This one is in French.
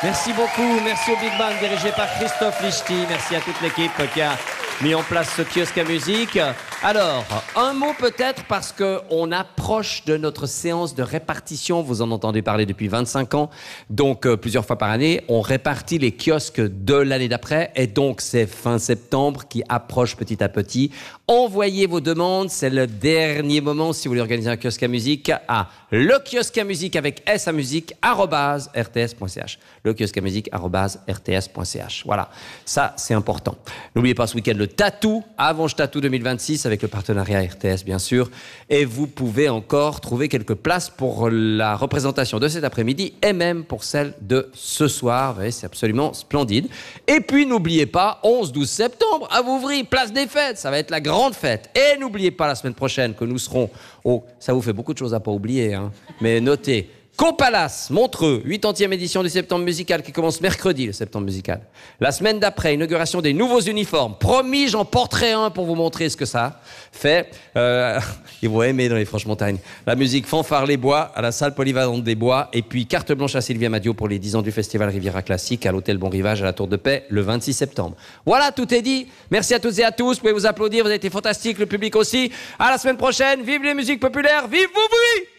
Merci beaucoup, merci au Big Bang dirigé par Christophe Lichty. Merci à toute l'équipe qui a mis en place ce kiosque à musique. Alors, un mot peut-être parce qu'on approche de notre séance de répartition. Vous en entendez parler depuis 25 ans. Donc, plusieurs fois par année, on répartit les kiosques de l'année d'après. Et donc, c'est fin septembre qui approche petit à petit. Envoyez vos demandes. C'est le dernier moment si vous voulez organiser un kiosque à musique à le kiosque à musique avec s à musique @rts.ch. Le kiosque à musique @rts.ch. Voilà, ça c'est important. N'oubliez pas ce week-end le tatou, Avanche Tatou 2026 avec le partenariat RTS bien sûr. Et vous pouvez encore trouver quelques places pour la représentation de cet après-midi et même pour celle de ce soir. Vous voyez, c'est absolument splendide. Et puis n'oubliez pas, 11-12 septembre, à Vouvry, place des fêtes, ça va être la grande fête. Et n'oubliez pas la semaine prochaine que nous serons au... Ça vous fait beaucoup de choses à pas oublier, hein. Mais notez... Copalace, Montreux, 80e édition du Septembre Musical qui commence mercredi, le Septembre Musical. La semaine d'après, inauguration des nouveaux uniformes. Promis, j'en porterai un pour vous montrer ce que ça fait. Ils vont aimer dans les Franches-Montagnes. La musique Fanfare les Bois à la salle polyvalente des Bois. Et puis carte blanche à Sylvia Madio pour les 10 ans du Festival Riviera Classique à l'hôtel Bon Rivage à la Tour de Paix le 26 septembre. Voilà, tout est dit. Merci à toutes et à tous. Vous pouvez vous applaudir, vous avez été fantastiques, le public aussi. À la semaine prochaine. Vive les musiques populaires, vive Vouvry!